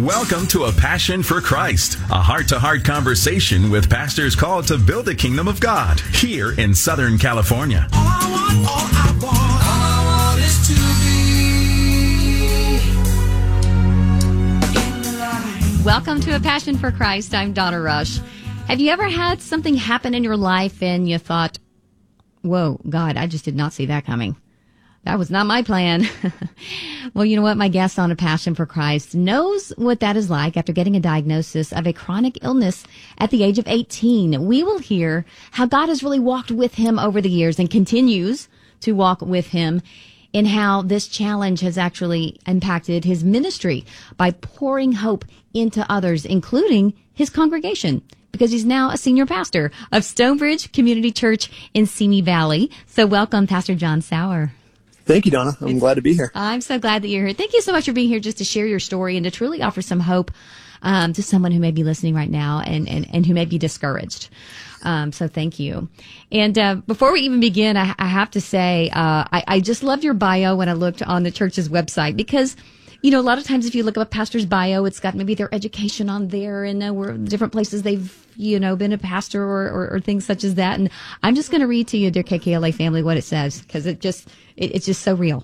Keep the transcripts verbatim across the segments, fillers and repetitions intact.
Welcome to A Passion for Christ, a heart-to-heart conversation with pastors called to build the kingdom of God here in Southern California. All I want, all I want, all I want is to be in the light. Welcome to A Passion for Christ. I'm Donna Rush. Have you ever had something happen in your life and you thought, whoa, God, I just did not see that coming? That was not my plan. Well, you know what? My guest on A Passion for Christ knows what that is like after getting a diagnosis of a chronic illness at the age of eighteen. We will hear how God has really walked with him over the years and continues to walk with him, in how this challenge has actually impacted his ministry by pouring hope into others, including his congregation, because he's now a senior pastor of Stonebridge Community Church in Simi Valley. So welcome, Pastor John Sauer. Thank you, Donna. I'm it's, glad to be here. I'm so glad that you're here. Thank you so much for being here just to share your story and to truly offer some hope um, to someone who may be listening right now and, and, and who may be discouraged. Um, so thank you. And uh, before we even begin, I, I have to say uh, I, I just loved your bio when I looked on the church's website, because you know, a lot of times if you look up a pastor's bio, it's got maybe their education on there and uh, where different places they've, you know, been a pastor or, or, or things such as that. And I'm just going to read to you, dear K K L A family, what it says, because it just, it, it's just so real.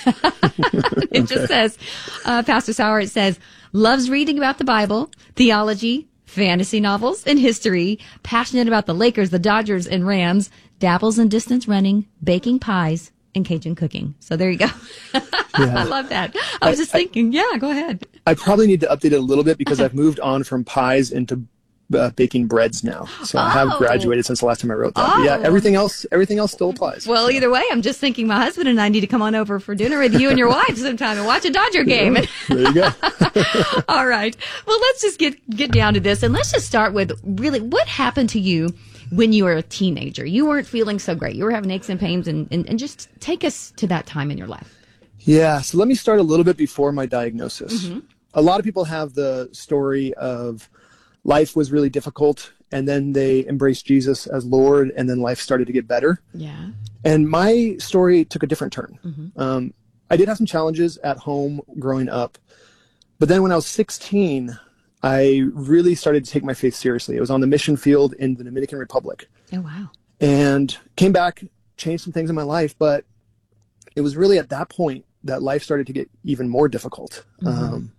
It okay. just says, uh, Pastor Sauer, it says, loves reading about the Bible, theology, fantasy novels, and history, passionate about the Lakers, the Dodgers, and Rams, dabbles in distance running, baking pies, and Cajun cooking. So there you go. Yeah. I love that. I was just I, thinking, I, yeah, go ahead. I probably need to update it a little bit because I've moved on from pies into uh, baking breads now. So oh. I have graduated since the last time I wrote that. Oh. But yeah, everything else, everything else still applies. Well, so. Either way, I'm just thinking my husband and I need to come on over for dinner with you and your wife sometime and watch a Dodger game. Yeah, there you go. All right. Well, let's just get, get down to this, and let's just start with really what happened to you when you were a teenager. You weren't feeling so great. You were having aches and pains, and, and, and just take us to that time in your life. Yeah, so let me start a little bit before my diagnosis. Mm-hmm. A lot of people have the story of life was really difficult, and then they embraced Jesus as Lord, and then life started to get better. Yeah. And my story took a different turn. Mm-hmm. Um, I did have some challenges at home growing up, but then when I was sixteen, I really started to take my faith seriously. It was on the mission field in the Dominican Republic. Oh, wow. And came back, changed some things in my life, but it was really at that point that life started to get even more difficult. Mm-hmm. Um,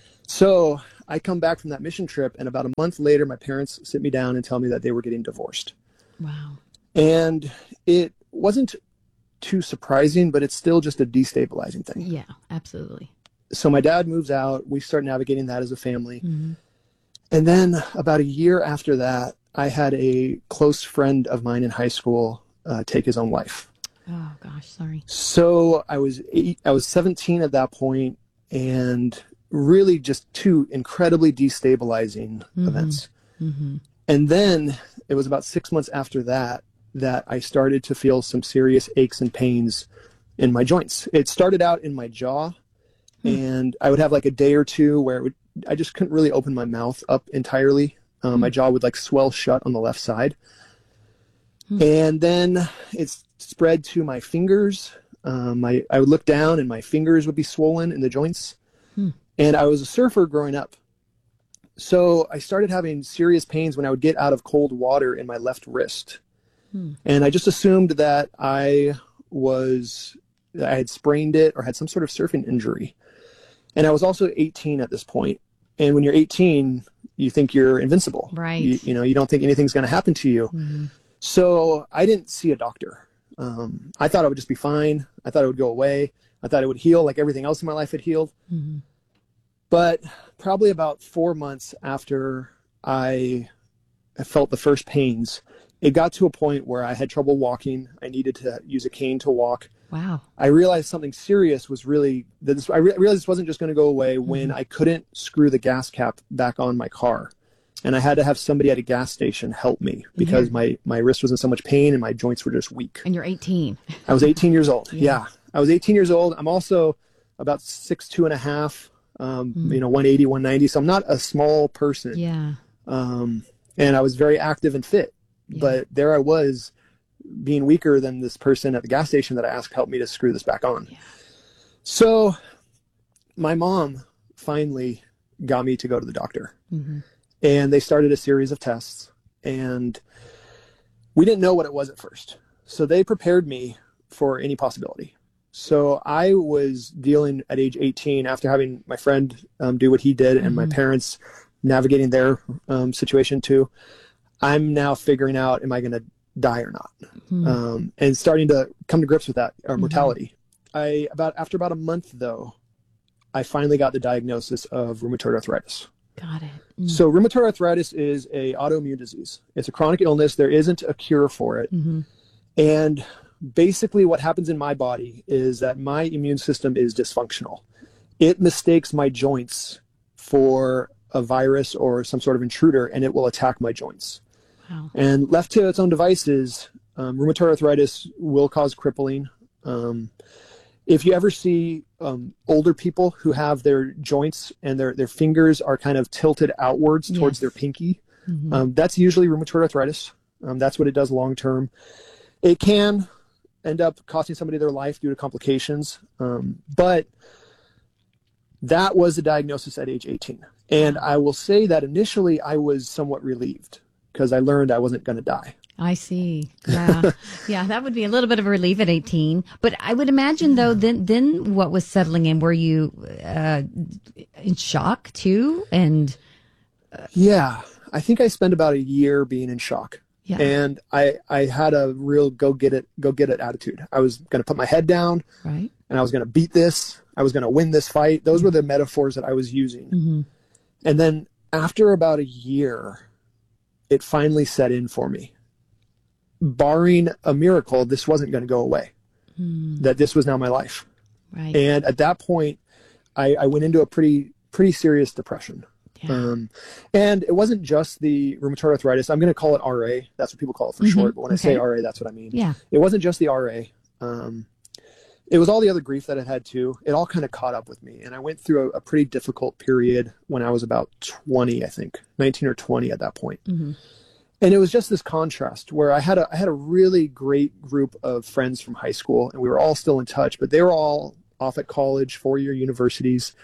so I come back from that mission trip, and about a month later, my parents sit me down and tell me that they were getting divorced. Wow. And it wasn't too surprising, but it's still just a destabilizing thing. Yeah, absolutely. So my dad moves out. We start navigating that as a family. Mm-hmm. And then about a year after that, I had a close friend of mine in high school uh, take his own life. Oh, gosh, sorry. So I was eight, I was seventeen at that point, and really just two incredibly destabilizing mm-hmm. events. Mm-hmm. And then it was about six months after that that I started to feel some serious aches and pains in my joints. It started out in my jaw. And I would have like a day or two where it would, I just couldn't really open my mouth up entirely. Um, mm. My jaw would like swell shut on the left side. Mm. And then it spread to my fingers. Um, my, I would look down and my fingers would be swollen in the joints. Mm. And I was a surfer growing up. So I started having serious pains when I would get out of cold water in my left wrist. Mm. And I just assumed that I was, I had sprained it or had some sort of surfing injury. And I was also eighteen at this point. And when you're eighteen, you think you're invincible. Right. You, you know, you don't think anything's going to happen to you. Mm-hmm. So I didn't see a doctor. Um, I thought I would just be fine. I thought it would go away. I thought it would heal like everything else in my life had healed. Mm-hmm. But probably about four months after I felt the first pains, it got to a point where I had trouble walking. I needed to use a cane to walk. Wow. I realized something serious was really, that this, I re- realized this wasn't just going to go away mm-hmm. when I couldn't screw the gas cap back on my car. And I had to have somebody at a gas station help me because mm-hmm. my, my wrist was in so much pain and my joints were just weak. And you're eighteen. I was eighteen years old. Yeah. yeah. I was eighteen years old. I'm also about six, two and a half, um, mm-hmm. you know, one eighty, one ninety. So I'm not a small person. Yeah. Um, and I was very active and fit, yeah. but there I was being weaker than this person at the gas station that I asked help me to screw this back on. Yeah. So my mom finally got me to go to the doctor. Mm-hmm. And they started a series of tests, and we didn't know what it was at first. So they prepared me for any possibility. So I was dealing at age eighteen after having my friend um, do what he did, mm-hmm. and my parents navigating their um, situation too. I'm now figuring out, am I going to die or not? Mm-hmm. Um, and starting to come to grips with that, or mortality. Mm-hmm. I, about, after about a month though, I finally got the diagnosis of rheumatoid arthritis. Got it. Mm-hmm. So rheumatoid arthritis is a autoimmune disease. It's a chronic illness. There isn't a cure for it. Mm-hmm. And basically what happens in my body is that my immune system is dysfunctional. It mistakes my joints for a virus or some sort of intruder, and it will attack my joints. Wow. And left to its own devices, um, rheumatoid arthritis will cause crippling. Um, if you ever see um, older people who have their joints and their, their fingers are kind of tilted outwards towards yes. their pinky, mm-hmm. um, that's usually rheumatoid arthritis. Um, that's what it does long term. It can end up costing somebody their life due to complications, um, but that was the diagnosis at age eighteen. And I will say that initially I was somewhat relieved because I learned I wasn't going to die. I see. Yeah. Yeah, that would be a little bit of a relief at eighteen. But I would imagine, though, then then what was settling in? Were you uh, in shock, too? And uh... Yeah. I think I spent about a year being in shock. Yeah. And I, I had a real go get it, go get it attitude. I was going to put my head down, right, and I was going to beat this. I was going to win this fight. Those mm-hmm. were the metaphors that I was using. Mm-hmm. And then after about a year, it finally set in for me. Barring a miracle, this wasn't going to go away. Mm. That this was now my life. Right. And at that point, I, I went into a pretty pretty serious depression. Yeah. Um, and it wasn't just the rheumatoid arthritis. I'm going to call it R A. That's what people call it for mm-hmm. short. But when okay. I say R A, that's what I mean. Yeah. It wasn't just the R A. Um, it was all the other grief that I had too. It all kind of caught up with me. And I went through a, a pretty difficult period when I was about twenty, I think, nineteen or twenty at that point. Mm-hmm. And it was just this contrast where I had a I had a really great group of friends from high school, and we were all still in touch, but they were all off at college, four-year universities.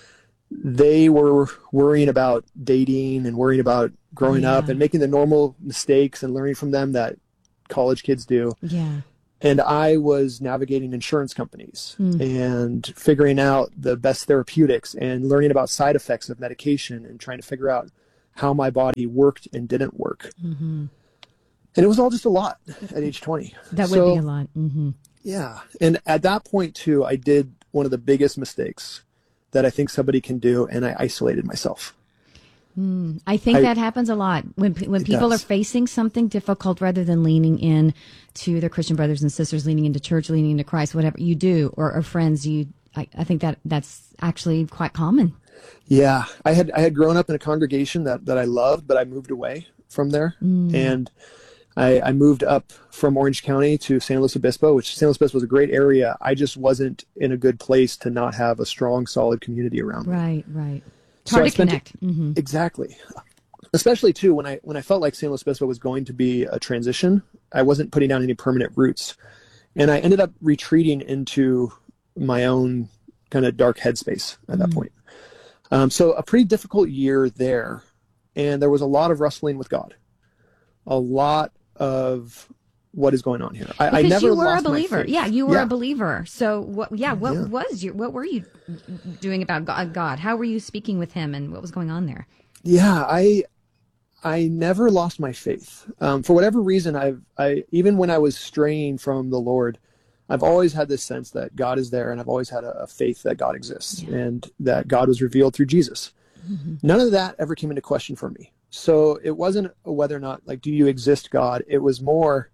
They were worrying about dating and worrying about growing yeah. up and making the normal mistakes and learning from them that college kids do. Yeah. And I was navigating insurance companies mm. and figuring out the best therapeutics and learning about side effects of medication and trying to figure out how my body worked and didn't work. Mm-hmm. And it was all just a lot at age twenty. That so, would be a lot. Mm-hmm. Yeah. And at that point too, I did one of the biggest mistakes that I think somebody can do, and I isolated myself. Mm, I think I, that happens a lot when when people does. are facing something difficult, rather than leaning in to their Christian brothers and sisters, leaning into church, leaning into Christ, whatever you do, or, or friends. You, I, I think that that's actually quite common. Yeah, I had I had grown up in a congregation that that I loved, but I moved away from there, mm. and I, I moved up from Orange County to San Luis Obispo, which San Luis Obispo was a great area. I just wasn't in a good place to not have a strong, solid community around me. Right, right. It's so hard I to connect. It, mm-hmm. Exactly. Especially too when I when I felt like San Luis Obispo was going to be a transition, I wasn't putting down any permanent roots, and I ended up retreating into my own kind of dark headspace at mm. that point. Um, so a pretty difficult year there, and there was a lot of wrestling with God, a lot of what is going on here. I, I never you were lost a believer. my faith. Yeah, you were yeah. a believer. So what? Yeah, what yeah. was your? What were you doing about God? How were you speaking with Him, and what was going on there? Yeah, I I never lost my faith. Um, for whatever reason, I've I even when I was straying from the Lord, I've always had this sense that God is there, and I've always had a, a faith that God exists yeah. and that God was revealed through Jesus. Mm-hmm. None of that ever came into question for me. So it wasn't whether or not, like, do you exist, God? It was more,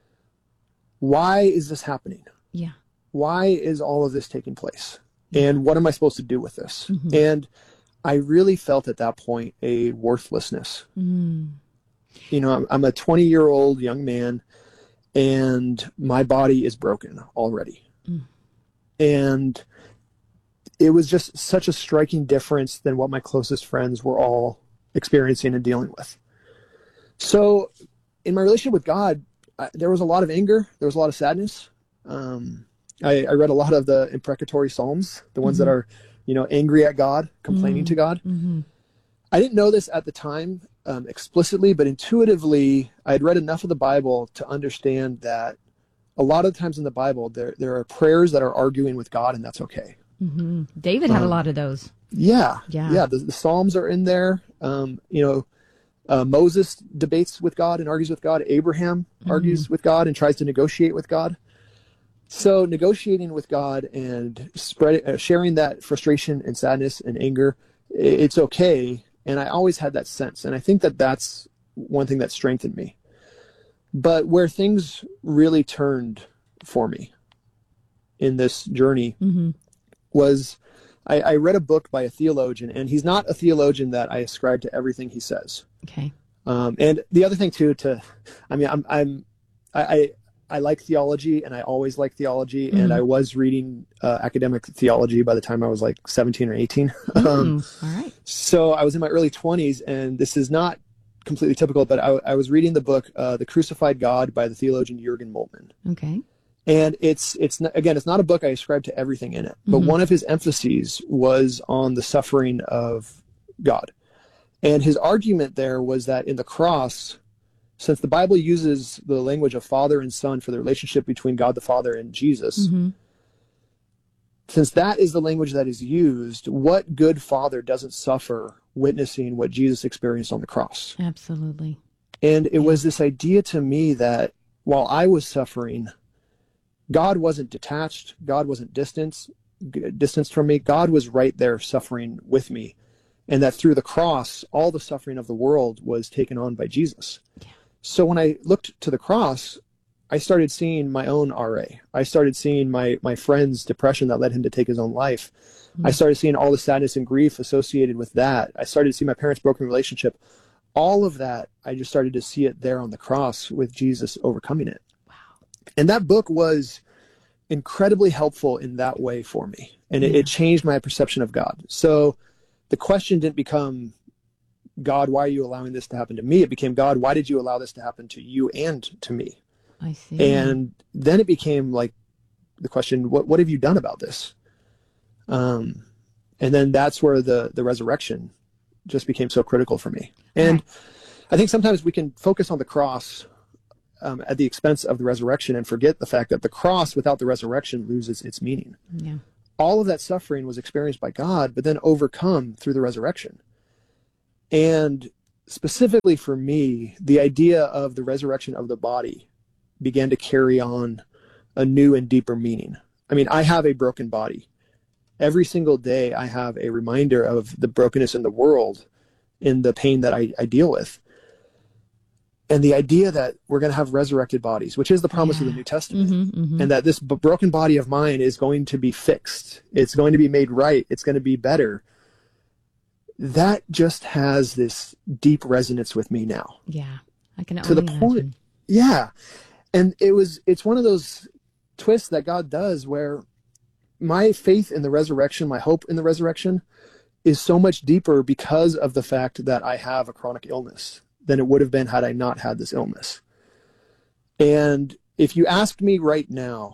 why is this happening? Yeah. Why is all of this taking place? And what am I supposed to do with this? Mm-hmm. And I really felt at that point a worthlessness. Mm. You know, I'm, I'm a twenty-year-old young man, and my body is broken already. Mm. And it was just such a striking difference than what my closest friends were all experiencing and dealing with. So in my relationship with God, I, there was a lot of anger. There was a lot of sadness. Um, I, I read a lot of the imprecatory Psalms, the ones mm-hmm. that are, you know, angry at God, complaining to God. Mm-hmm. I didn't know this at the time um, explicitly, but intuitively, I had read enough of the Bible to understand that a lot of the times in the Bible, there there are prayers that are arguing with God, and that's okay. Mm-hmm. David had um, a lot of those. Yeah, yeah, yeah. The, the Psalms are in there. Um, you know, uh, Moses debates with God and argues with God. Abraham mm-hmm. argues with God and tries to negotiate with God. So negotiating with God and spread, uh, sharing that frustration and sadness and anger, it's okay. And I always had that sense. And I think that that's one thing that strengthened me. But where things really turned for me in this journey mm-hmm. was I, I read a book by a theologian, and he's not a theologian that I ascribe to everything he says. Okay. Um, and the other thing too, to, I mean, I'm, I'm, I, I, I like theology, and I always like theology, mm-hmm. and I was reading uh, academic theology by the time I was like seventeen or eighteen. Mm, um, all right. So I was in my early twenties, and this is not completely typical, but I, I was reading the book, uh, The Crucified God by the theologian Jürgen Moltmann. Okay. And it's, it's not, again, it's not a book I ascribe to everything in it, but mm-hmm. one of his emphases was on the suffering of God. And his argument there was that in the cross, since the Bible uses the language of Father and Son for the relationship between God the Father and Jesus, mm-hmm. since that is the language that is used, what good father doesn't suffer witnessing what Jesus experienced on the cross? Absolutely. And it yeah. was this idea to me that while I was suffering, God wasn't detached. God wasn't distanced, distanced from me. God was right there suffering with me. And that through the cross, all the suffering of the world was taken on by Jesus. Yeah. So when I looked to the cross, I started seeing my own R A. I started seeing my, my friend's depression that led him to take his own life. Mm-hmm. I started seeing all the sadness and grief associated with that. I started to see my parents' broken relationship. All of that, I just started to see it there on the cross with Jesus overcoming it. Wow. And that book was incredibly helpful in that way for me. And yeah. it, it changed my perception of God. So the question didn't become, God, why are you allowing this to happen to me? It became, God, why did you allow this to happen to you and to me? I see. And then it became like the question, what what have you done about this? Um, and then that's where the, the resurrection just became so critical for me. And right. I think sometimes we can focus on the cross um, at the expense of the resurrection and forget the fact that the cross without the resurrection loses its meaning. Yeah. All of that suffering was experienced by God, but then overcome through the resurrection. And specifically for me, the idea of the resurrection of the body began to carry on a new and deeper meaning. I mean, I have a broken body. Every single day I have a reminder of the brokenness in the world, in the pain that I, I deal with. And the idea that we're going to have resurrected bodies, which is the promise yeah. of the New Testament, mm-hmm, mm-hmm. and that this b- broken body of mine is going to be fixed. It's going to be made right. It's going to be better. That just has this deep resonance with me now. Yeah, I can only to the imagine. point. Yeah, and it was. It's one of those twists that God does where my faith in the resurrection, my hope in the resurrection, is so much deeper because of the fact that I have a chronic illness than it would have been had I not had this illness. And if you asked me right now,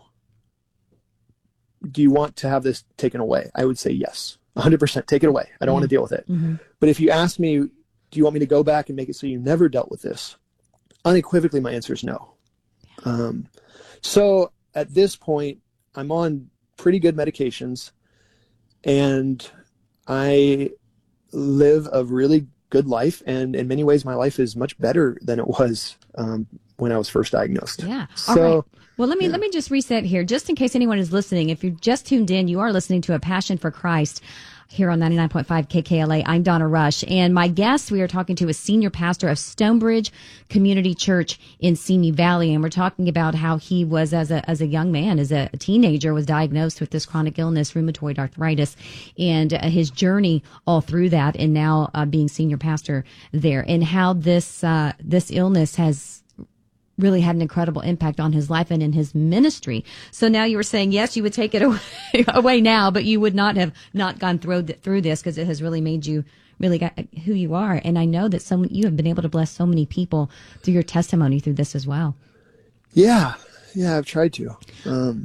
do you want to have this taken away? I would say yes, one hundred percent. Take it away. I don't mm-hmm. want to deal with it. Mm-hmm. But if you ask me, do you want me to go back and make it so you never dealt with this? Unequivocally, my answer is no. Yeah. Um, so at this point, I'm on pretty good medications, and I live a really good life, and in many ways my life is much better than it was um, when I was first diagnosed. Yeah. So, all right. Well, let me yeah. let me just reset here, just in case anyone is listening. If you're just tuned in, you are listening to A Passion for Christ here on ninety-nine point five K K L A. I'm Donna Rush, and my guest we are talking to is senior pastor of Stonebridge Community Church in Simi Valley, and we're talking about how he was as a as a young man, as a teenager, was diagnosed with this chronic illness, rheumatoid arthritis, and uh, his journey all through that, and now uh, being senior pastor there, and how this uh, this illness has really had an incredible impact on his life and in his ministry. So now you were saying, yes, you would take it away, away now, but you would not have not gone through through this because it has really made you really got who you are. And I know that some you have been able to bless so many people through your testimony through this as well. Yeah, yeah, I've tried to. Um,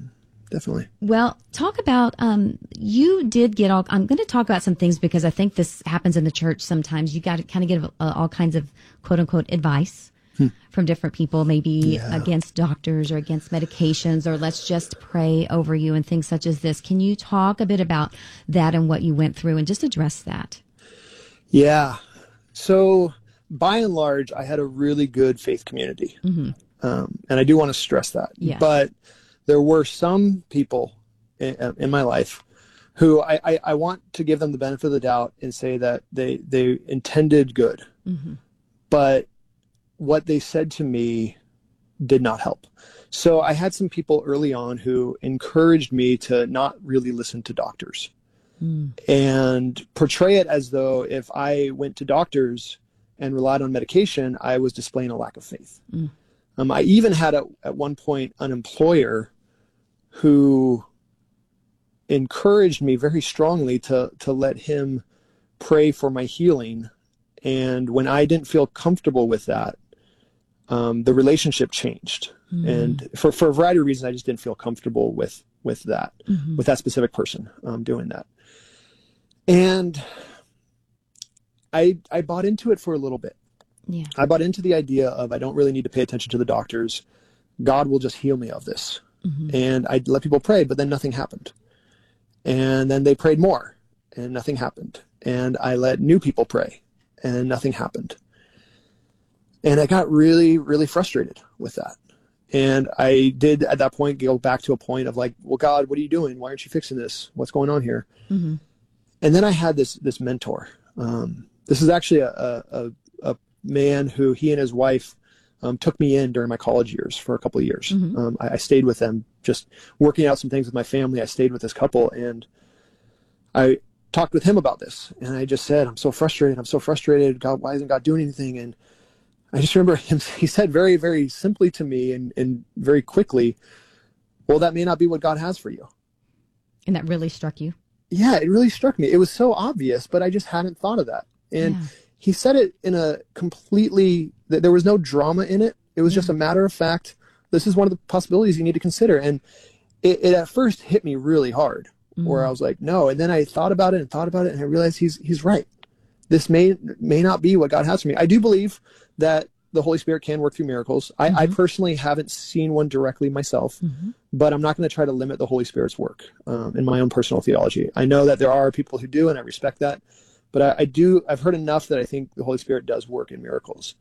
definitely. Well, talk about, um, you did get all, I'm going to talk about some things because I think this happens in the church sometimes. You got to kind of give uh, all kinds of quote unquote advice hmm. from different people, maybe yeah. against doctors or against medications, or let's just pray over you and things such as this. Can you talk a bit about that and what you went through and just address that? Yeah. So by and large, I had a really good faith community. Mm-hmm. Um, and I do want to stress that. Yeah. But there were some people in, in my life who I, I, I want to give them the benefit of the doubt and say that they, they intended good. Mm-hmm. But what they said to me did not help. So I had some people early on who encouraged me to not really listen to doctors mm. and portray it as though if I went to doctors and relied on medication, I was displaying a lack of faith. Mm. Um, I even had a, at one point an employer who encouraged me very strongly to to let him pray for my healing. And when I didn't feel comfortable with that, um, the relationship changed. Mm-hmm. And for, for a variety of reasons, I just didn't feel comfortable with with that, mm-hmm. with that specific person um, doing that. And I I bought into it for a little bit. Yeah. I bought into the idea of I don't really need to pay attention to the doctors. God will just heal me of this. Mm-hmm. And I'd let people pray, but then nothing happened. And then they prayed more and nothing happened. And I let new people pray and nothing happened. And I got really, really frustrated with that. And I did at that point go back to a point of like, well, God, what are you doing? Why aren't you fixing this? What's going on here? Mm-hmm. And then I had this, this mentor. Um, this is actually a, a, a man who he and his wife um, took me in during my college years for a couple of years. Mm-hmm. Um, I, I stayed with them, just working out some things with my family. I stayed with this couple and I talked with him about this. And I just said, I'm so frustrated. I'm so frustrated. God, why isn't God doing anything? And I just remember him, he said very, very simply to me and, and very quickly, well, that may not be what God has for you. And that really struck you? Yeah, it really struck me. It was so obvious, but I just hadn't thought of that. And yeah. he said it in a completely, there was no drama in it. It was yeah. just a matter of fact. This is one of the possibilities you need to consider. And it, it at first hit me really hard mm. where I was like, no. And then I thought about it and thought about it and I realized he's, he's right. This may, may not be what God has for me. I do believe that the Holy Spirit can work through miracles. I, mm-hmm. I personally haven't seen one directly myself, mm-hmm. but I'm not going to try to limit the Holy Spirit's work um, in my own personal theology. I know that there are people who do, and I respect that. But I, I do, I've heard enough that I think the Holy Spirit does work in miracles.